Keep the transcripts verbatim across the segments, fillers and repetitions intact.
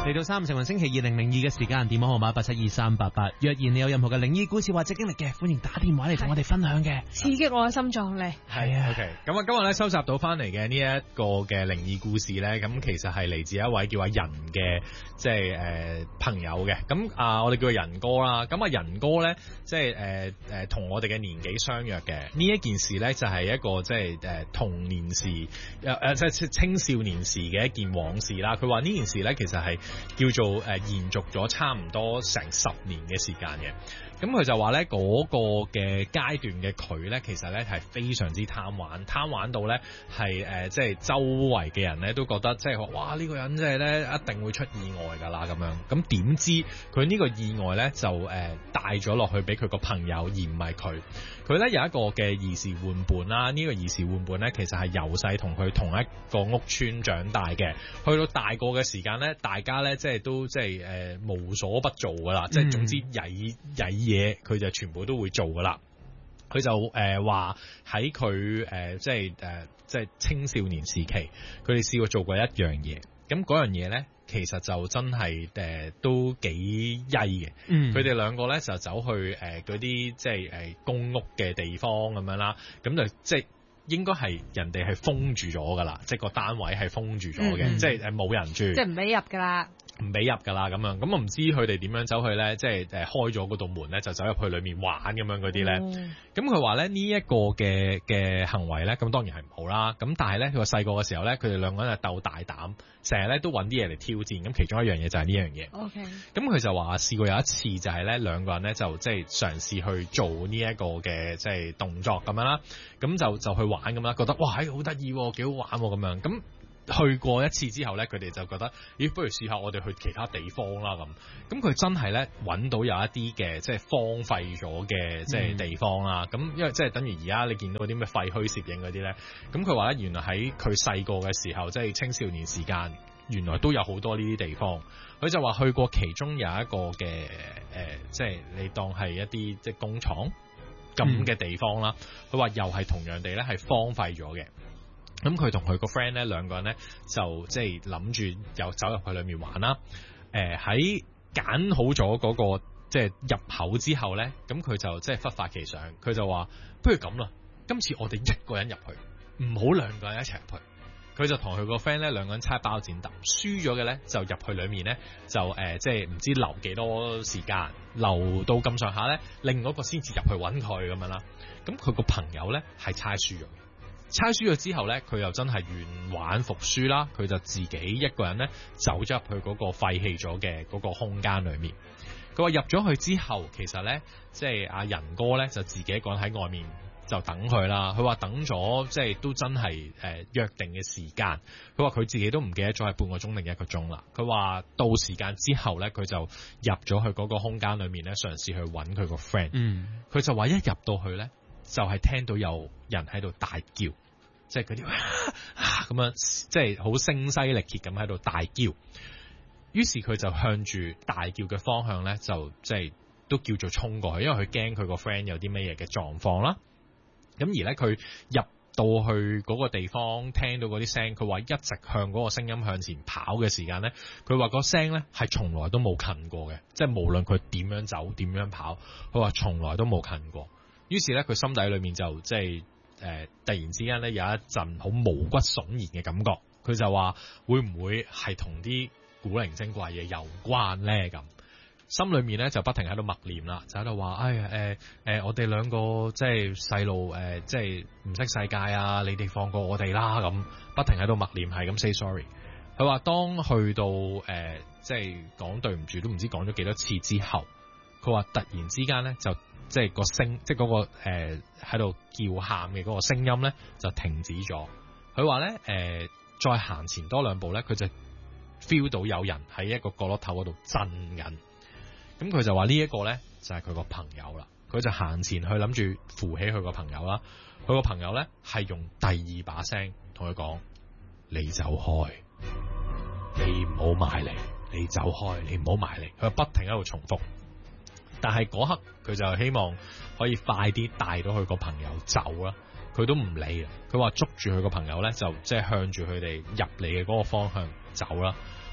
嚟到三五成運星期二零零二嘅時間，電話號碼八七二三八八。若然你有任何嘅靈異故事或者經歷嘅，歡迎打電話嚟同我哋分享嘅， 刺激我嘅心臟咧。 係啊 ，OK。咁啊，今日咧收集到翻嚟嘅呢一個嘅靈異故事咧，咁其實係嚟自一位叫阿仁嘅，即係誒、呃、朋友嘅。咁啊，我哋叫佢仁哥啦。咁啊，仁哥咧，即係誒誒同我哋嘅年紀相若嘅。呢一件事咧，就係、是、一個即係誒童年時誒誒即係青少年時嘅一件往事啦。佢話呢件事咧，其實係叫做誒、呃、延續咗差唔多成十年嘅時間嘅。咁佢就話咧，嗰個嘅階段嘅佢咧，其實咧係非常之貪玩，貪玩到咧係誒即係周圍嘅人咧都覺得即係話哇呢、呢個人即係咧一定會出意外㗎啦咁樣。咁點知佢呢個意外咧就誒、呃、帶咗落去俾佢個朋友，而唔係佢。佢咧有一個嘅兒時玩伴啦，呢、呢個兒時玩伴咧其實係由細同佢同一個屋村長大嘅，去到大個嘅時間咧，大家咧即係都即係誒、呃、無所不做㗎啦，即、嗯、係總之曳曳嘢佢就全部都會做㗎啦。佢就誒話喺佢誒即係誒即係青少年時期，佢哋試過做過一樣嘢。咁嗰樣嘢咧，其實就真係誒、呃、都幾曳嘅。嗯，佢哋兩個咧就走去誒嗰啲即係誒公屋嘅地方咁樣啦。咁就即係應該係人哋係封住咗噶啦，即係個單位係封住咗嘅，嗯、即係誒冇人住， 即係唔俾入噶啦。 唔俾入㗎啦咁樣，咁我唔知佢哋點樣走去咧，即係誒開咗嗰道門咧，就走入去裏面玩咁樣嗰啲咧。咁佢話咧呢一個嘅嘅行為咧，咁當然係唔好啦。咁但係咧佢話細個嘅時候咧，佢哋兩個人係鬥大膽，成日咧都揾啲嘢嚟挑戰。咁其中一樣嘢就係呢樣嘢。 OK。咁佢就話試過有一次就係咧兩個人咧就即係嘗試去做呢一個嘅即係動作咁樣啦。咁就就去玩咁啦，覺得哇係好得意喎，幾好玩喎咁樣咁。去過一次之後咧，佢哋就覺得，咦，不如試下我哋去其他地方啦咁。咁佢真係咧揾到有一啲嘅即係荒廢咗嘅即係地方啦。咁、嗯、因為即係等於而家你見到嗰啲咩廢墟攝影嗰啲咧，咁佢話咧原來喺佢細個嘅時候，即係青少年時間，原來都有好多呢啲地方。佢就話去過其中有一個嘅誒、呃，即係你當係一啲即係工廠咁嘅地方啦。佢話、嗯、又係同樣地咧係荒廢咗嘅。咁佢同佢個 friend 咧兩個人咧就即係諗住又走入去裏面玩啦。誒喺揀好咗嗰個即係入口之後咧，咁佢就即係忽發奇想，佢就話不如咁啦，今次我哋一個人入去，唔好兩個人一齊入去。佢就同佢個 friend 咧兩個人猜包剪揼，輸咗嘅咧就入去裏面咧就誒、呃、即係唔知留幾多時間，留到咁上下咧，另外一個先至入去揾佢咁樣啦。咁佢個朋友咧係猜輸咗。猜輸咗之後咧，佢又真係願玩服輸啦。佢就自己一個人咧走咗入去嗰個廢棄咗嘅嗰個空間裏面。佢話入咗去之後，其實咧即係阿仁哥咧就自己一個人喺外面就等佢啦。佢話等咗即係都真係誒、呃、約定嘅時間。佢話佢自己都唔記得咗係半個鐘定一個鐘啦。佢話到時間之後咧，佢就入咗去嗰個空間裏面咧，嘗試去揾佢個 friend。嗯，佢就話一入到去咧，就係、是、聽到有人喺度大叫，即係嗰啲咁樣，即係好聲嘶力竭咁喺度大叫。於是佢就向住大叫嘅方向咧，就即係都叫做衝過去，因為佢驚佢個 friend 有啲咩嘢嘅狀況啦。咁而咧佢入到去嗰個地方，聽到嗰啲聲，佢話一直向嗰個聲音向前跑嘅時間咧，佢話個聲咧係從來都冇近過嘅，即係無論佢點樣走點樣跑，佢話從來都冇近過。於是咧，佢心底裏面就即係誒，突然之間咧有一陣好毛骨悚然嘅感覺。佢就話會唔會係同啲古靈精怪嘢有關咧？咁心裏面咧就不停喺度默念啦，就喺度話：哎呀，誒、呃、誒、呃，我哋兩個即係細路，誒、呃，即係唔識世界啊！你哋放過我哋啦！咁不停喺度默念，係咁 say sorry。佢話當去到誒、呃，即係講對唔住，都唔知講咗幾多次之後，佢話突然之間咧就。即係個聲，即係嗰個誒喺度叫喊嘅嗰個聲音咧，就停止咗。佢話咧誒，再行前多兩步咧，佢就 feel 到有人喺一個角落頭嗰度震緊。咁佢就話呢一個咧就係佢個朋友啦。佢就行前去諗住扶起佢個朋友啦。佢個朋友咧係用第二把聲同佢講：你走開，你唔好埋嚟，你走開，你唔好埋嚟。佢不停喺度重複。但係嗰刻佢就希望可以快啲帶到佢個朋友走啦，佢都唔理啊。佢話捉住佢個朋友咧，就即係向住佢哋入嚟嘅嗰個方向走啦。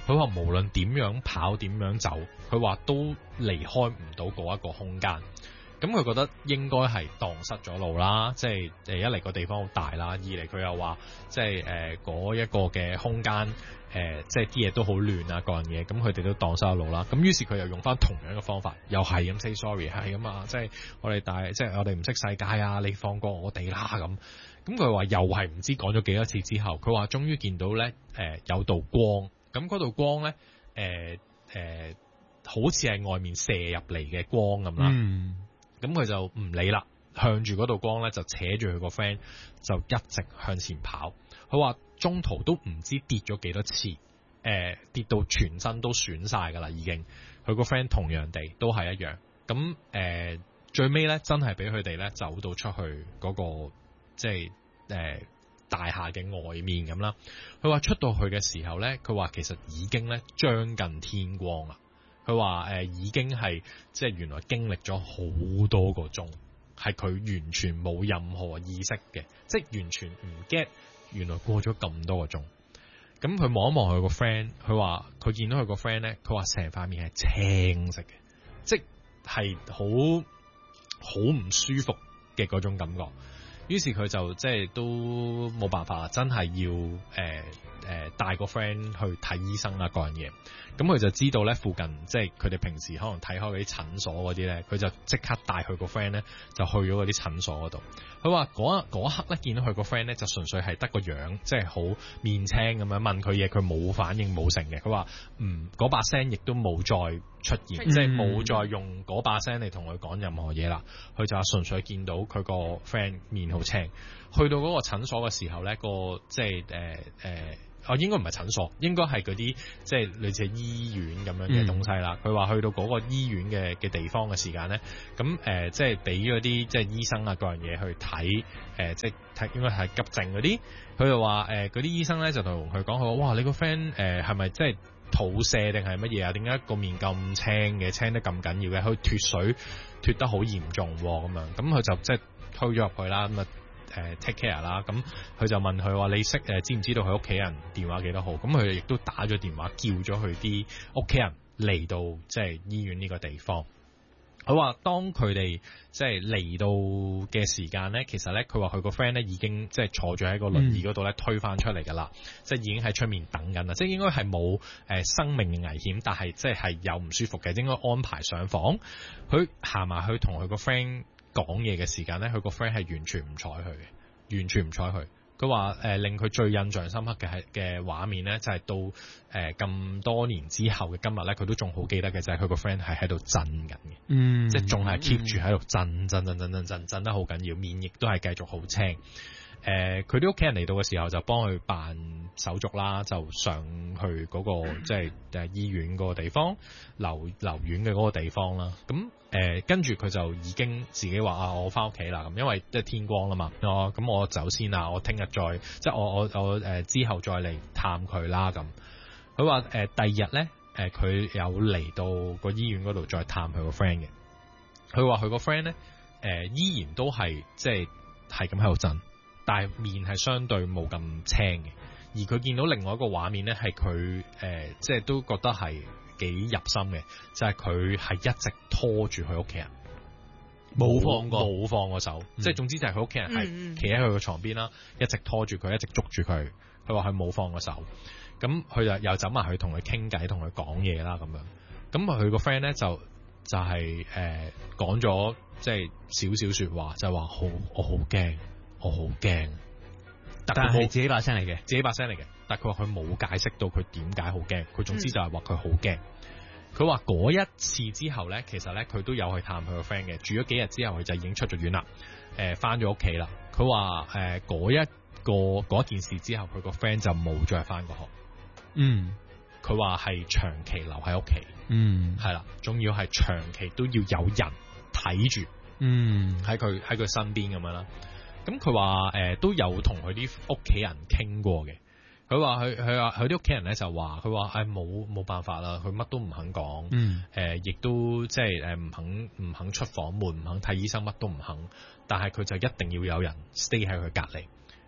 佢話無論點樣跑點樣走，佢話都離開唔到嗰一個空間。咁佢覺得應該係蕩失咗路啦，即係誒一嚟個地方好大啦，二嚟佢又話即係誒嗰一個嘅空間誒、呃，即係啲嘢都好亂啊，各樣嘢，咁佢哋都蕩失咗路啦。咁於是佢又用翻同樣嘅方法，又係咁 say sorry， 係咁啊，即係我哋大，即係我哋唔識世界啊，你放過我哋啦咁。咁佢話又係唔知講咗幾多次之後，佢話終於見到咧誒、呃、有道光，咁嗰道光咧誒誒好似係外面射入嚟嘅光咁啦。 嗯。 咁佢就唔理啦，向住嗰道光咧就扯住佢個 friend，就一直向前跑。佢話中途都唔知跌咗幾多次，誒、呃、跌到全身都損晒噶啦，已經。佢個 friend 同樣地都係一樣。咁誒、呃、最尾咧真係俾佢哋咧走到出去嗰、那個即係誒、呃、大廈嘅外面咁啦。佢話出到去嘅時候咧，佢話其實已經咧將近天光啦。佢話誒已經係即係原來經歷咗好多個鐘，係佢完全冇任何意識嘅，即係完全唔 get 原來過咗咁多個鐘。咁佢望一望佢個 friend，佢話佢見到佢個 friend 咧，佢話成塊面係青色嘅，即係好好唔舒服嘅嗰種感覺。於是佢就即係都冇辦法啦，真係要誒誒帶個 friend 去睇醫生啦，嗰樣嘢。咁佢就知道咧，附近即係佢哋平時可能睇開嗰啲診所嗰啲咧，佢就即刻帶佢個 friend 咧，就去咗嗰啲診所嗰度。佢話嗰一刻咧，見到佢個 friend 咧，就純粹係得個樣，即係好面青咁樣問佢嘢，佢冇反應冇成嘅。佢話嗯，嗰把聲亦都冇再出現，嗯、即係冇再用嗰把聲嚟同佢講任何嘢啦。佢就話純粹見到佢個 friend 面好青。去到嗰個診所嘅時候咧，個即係誒誒。呃呃哦，應該唔係診所，應該係嗰啲即係類似醫院咁樣嘅東西啦。佢話、嗯、去到嗰個醫院嘅嘅地方嘅時間咧，咁誒、呃、即係俾嗰啲即係醫生啊各樣嘢去睇，誒、呃、即係睇應該係急症嗰啲。佢就話誒嗰啲醫生咧就同佢講，佢話哇你個 friend 誒係咪即係肚瀉定係乜嘢啊？點解個面咁青嘅，青得咁緊要嘅？佢脫水脫得好嚴重咁樣，咁佢就即係推咗入去啦咁啊。誒 take care 啦，咁佢就問佢話你識誒知唔知道佢屋企人電話幾多號？咁佢亦都打咗電話叫咗佢啲屋企人嚟到即係醫院呢個地方。佢話當佢哋即係嚟到嘅時間咧，其實咧佢話佢個 friend 咧已經即係坐咗喺個輪椅嗰度咧推返出嚟㗎啦，嗯、即係已經喺出面等緊啦，即係應該係冇誒生命嘅危險，但係即係係有唔舒服嘅，應該安排上房。佢行埋去同佢個 friend講嘢嘅時間咧，佢個 friend 係完全唔睬佢嘅，完全唔睬佢。佢話誒令佢最印象深刻嘅係嘅畫面咧，就係、是、到誒咁、呃、多年之後嘅今日咧，佢都仲好記得嘅就係佢個 friend 係喺度震緊嘅，嗯，即係仲係 keep 住喺度震震震震震震震得好緊要，面亦都係繼續好青。誒佢啲屋企人嚟到嘅時候就幫佢辦手續啦，就上去嗰、那個即係誒醫院嗰個地方，留留院嘅嗰個地方啦。咁誒跟住佢就已經自己話啊，我翻屋企啦咁，因為即係天光啦嘛。哦，咁我走先啦，我聽日再即係我我我誒、呃、之後再嚟探佢啦咁。佢話誒第二日咧誒佢有嚟到個醫院嗰度再探佢個 friend 嘅。佢話佢個 friend 咧誒依然都係即係係咁喺度震。但係面係相對冇咁青嘅，而佢見到另外一個畫面咧，係佢誒，即係都覺得係幾入心嘅，就係佢係一直拖住佢屋企人，冇放過，冇放過手，嗯、即係總之就係佢屋企人係企喺佢個床邊啦，嗯、一直拖住佢，一直捉住佢，佢話佢冇放過手，咁佢就又走埋去同佢傾偈，同佢講嘢啦咁樣，咁佢個 friend 咧就就係誒講咗即係少少說話，就係話好我好驚。我好驚，但係自己把聲嚟嘅，自己把聲嚟嘅。但係佢話佢冇解釋到佢點解好驚，佢總之就係話佢好驚。佢話嗰一次之後咧，其實咧佢都有去探佢個 friend 嘅，住咗幾日之後佢就已經出咗院啦，誒翻咗屋企啦。佢話誒嗰一個嗰一件事之後，佢個 friend 就冇再翻過學。嗯，佢話係長期留喺屋企。嗯，係啦，仲要係長期都要有人睇住。嗯，喺佢喺佢身邊咁樣啦。咁佢話誒都有同佢啲屋企人傾過嘅，佢話佢佢話佢啲屋企人咧就話佢話誒冇冇辦法啦，佢乜都唔肯講，嗯，誒亦、呃、都即係誒唔肯唔肯出房門，唔肯睇醫生，乜都唔肯，但係佢就一定要有人 stay 喺佢隔離。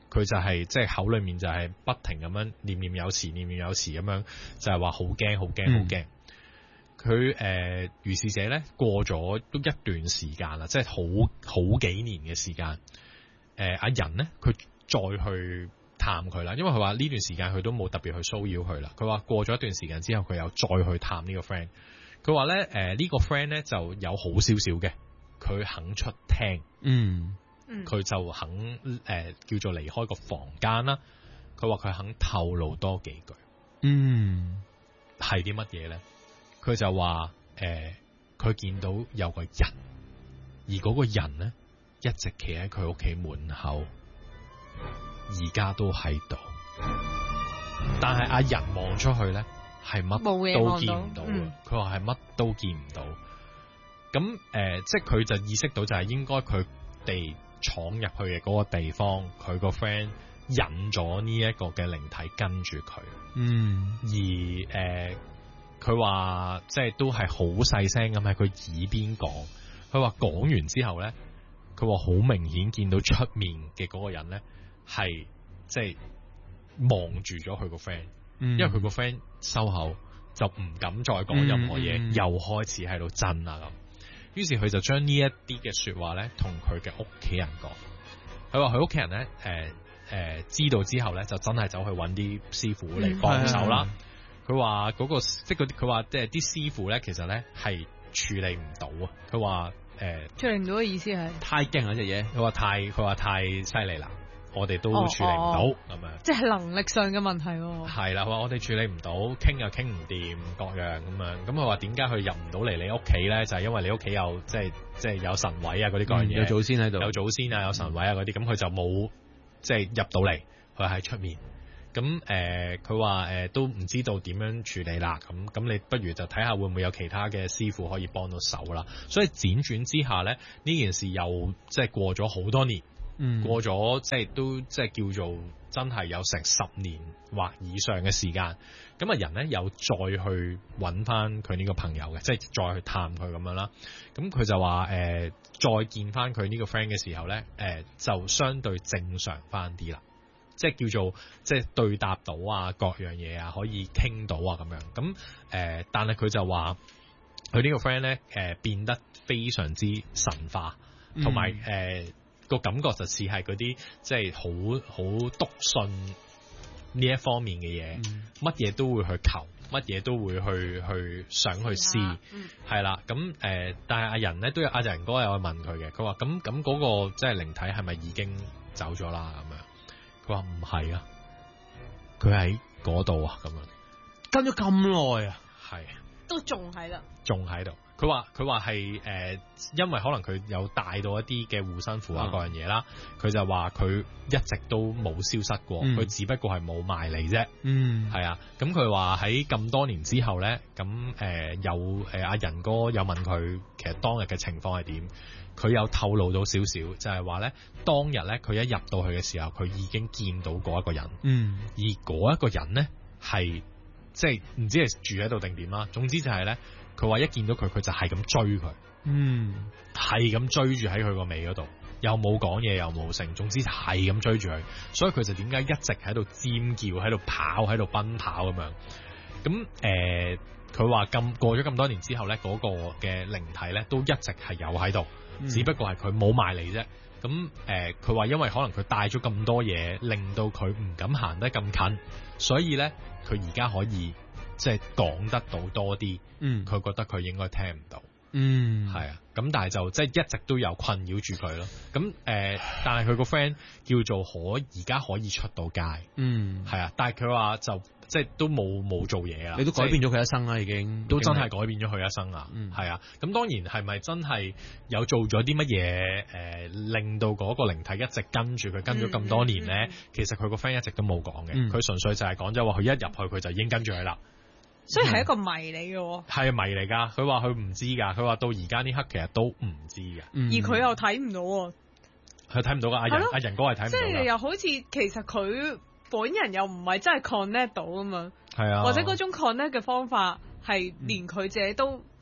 佢就係即係口裡面就係不停咁樣念念有詞，念念有詞咁樣，就係話好驚，好驚，好驚。佢誒如是者咧過咗都一段時間啦，即係好好幾年嘅時間。誒、呃、阿仁咧，佢再去探佢啦，因為佢話呢段時間佢都冇特別去騷擾佢啦。佢話過咗一段時間之後，佢又再去探呢個 friend。佢話咧誒呢、呃呢個 friend 咧就有好少少嘅，佢肯出廳， 嗯， 佢就肯誒、呃、叫做離開個房間啦。佢話佢肯透露多幾句， 嗯， 係啲乜嘢咧？佢就話誒，佢、呃、見到有個人，而嗰個人咧一直企喺佢屋企門口，而家都喺度。但係阿仁望出去咧，係乜都見唔到嘅。佢話係乜都見唔到。咁誒、呃，即係佢就意識到就係應該佢哋闖入去嘅嗰個地方，佢個 friend 引咗呢一個嘅靈體跟住佢。嗯，而誒。呃佢話即係都係好細聲咁喺佢耳邊講，佢話講完之後咧，佢話好明顯見到出面嘅嗰個人咧係即係望住咗佢個 friend，因為佢個 friend 收口就唔敢再講任何嘢，嗯嗯、又開始喺度震啦咁。於是佢就將呢一啲嘅說話咧同佢嘅屋企人講。佢話佢屋企人咧誒誒知道之後咧就真係走去揾啲師傅嚟幫手啦。佢話嗰個即係嗰啲，佢話即係啲師傅咧，其實咧係處理唔到啊。佢話誒，處理唔到嘅意思係太勁啦隻嘢。佢話太，佢話太犀利啦，我哋都處理唔到咁樣。即係能力上嘅問題喎。係啦，佢話我哋處理唔到，傾又傾唔掂，各樣咁樣。咁佢話點解佢入唔到嚟你屋企咧？就係、是、因為你屋企有即係即係有神位啊嗰啲各樣嘢、嗯，有祖先喺度，有祖先啊，有神位啊嗰啲。咁佢、嗯、就冇即係入到嚟，佢喺出面。咁誒，佢話誒都唔知道點樣處理啦。咁咁，你不如就睇下會唔會有其他嘅師傅可以幫到手啦。所以輾轉之下咧，呢件事又即係過咗好多年，嗯、過咗即係都即係叫做真係有成十年或以上嘅時間。咁啊，人咧又再去揾翻佢呢個朋友嘅，即係再去探佢咁樣啦。咁佢就話誒、呃，再見翻佢呢個 friend 嘅時候咧，誒、呃、就相對正常翻啲啦。即係叫做即係對答到啊，各樣嘢啊，可以傾到啊咁樣。咁誒、呃，但係佢就話佢呢個 friend 咧誒變得非常之神化，同埋誒個感覺就似係嗰啲即係好好篤信呢一方面嘅嘢，乜嘢、嗯、都會去求，乜嘢都會去去想去試，係啦、嗯。咁誒、呃，但係阿仁咧都有阿仁哥有問佢嘅，佢話咁咁嗰個即係靈體係咪已經走咗啦咁樣？佢話唔係啊，佢喺嗰度啊，咁樣跟咗咁耐啊，係都仲喺度，仲喺度。佢話佢話係誒，因為可能佢有帶到一啲嘅護身符啊，各樣嘢啦，佢就話佢一直都冇消失過，佢、嗯、只不過係冇埋嚟啫。嗯，係啊。咁佢話喺咁多年之後咧，咁誒、呃、有誒阿仁哥有問佢，其實當日嘅情況係點？佢有透露到少少，就係話咧，當日咧佢一入到去嘅時候，佢已經見到嗰一個人。嗯，而嗰一個人咧係即係唔知係住喺度定點啦。總之就係咧，佢話一見到佢，佢就係咁追佢。嗯，係咁追住喺佢個尾嗰度，又冇講嘢，又冇聲。總之係咁追住佢，所以佢就點解一直喺度尖叫、喺度跑、喺度奔跑咁樣。咁誒，佢話咁過咗咁多年之後咧，嗰、嗰個嘅靈體咧都一直係有喺度。只不過係佢冇埋嚟啫，咁誒，佢、呃、話因為可能佢帶咗咁多嘢，令到佢唔敢行得咁近，所以咧佢而家可以即係講得到多啲，嗯，佢覺得佢應該聽唔到，嗯，係啊，咁但係就即係一直都有困擾住佢咯，咁誒、呃，但係佢個 friend 叫做可而家可以出到街，嗯，係啊，但係佢話就。即係都冇冇做嘢啦，你都改變咗佢一生啦，已經都真係改變咗佢一生啊，嗯，係啊，咁當然係咪真係有做咗啲乜嘢誒，令到嗰個靈體一直跟住佢跟咗咁多年咧？嗯嗯嗯、其實佢個 friend 一直都冇講嘅，佢純、嗯、粹就係講咗話佢一入去佢就已經跟住佢啦，所以係一個謎嚟嘅，係謎嚟㗎。佢話佢唔知㗎，佢話到而家呢刻其實都唔知嘅，嗯、而佢又睇唔到，佢睇唔到㗎。阿仁阿仁哥係睇唔到，即係又好似其實佢。本人又唔係真係 connect 到啊嘛，係啊，或者嗰種 connect 嘅方法係連佢自己都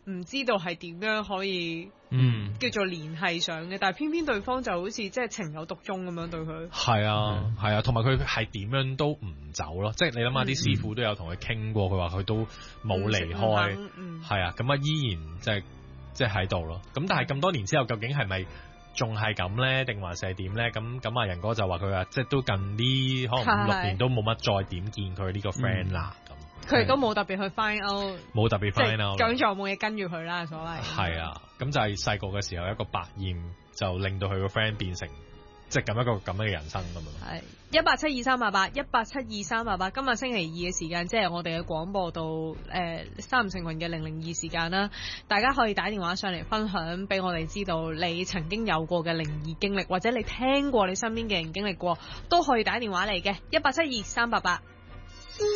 唔知道係點樣可以嗯叫做聯繫上嘅，但係偏偏對方就好似即係情有獨鐘咁樣對佢。 係啊係啊，同埋佢係點樣都唔走咯，即係你諗下啲師傅都有同佢傾過，佢話佢都冇離開， 嗯係啊，咁啊依然即係即係喺度咯。咁但係咁多年之後，究竟係咪仲係咁咧，定還是係點咧？咁咁啊，仁哥就話佢話即係都近呢可能五六年都冇乜再點見佢呢個 friend 啦咁。 佢亦都冇特別去 find out， 冇特別 find out， 究竟仲有冇嘢跟住佢啦，所謂。 係啊，咁就係細個嘅時候一個百厭，就令到佢個 friend 變成即係咁一個咁樣嘅人生咁樣。 係一八七二三八八，一八七二三八八。今日星期二嘅時間，即係我哋嘅廣播道誒、呃、三五成群嘅零零二時間啦。大家可以打電話上嚟分享，俾我哋知道你曾經有過嘅靈異經歷，或者你聽過你身邊嘅人經歷過，都可以打電話嚟嘅一八七二三八八。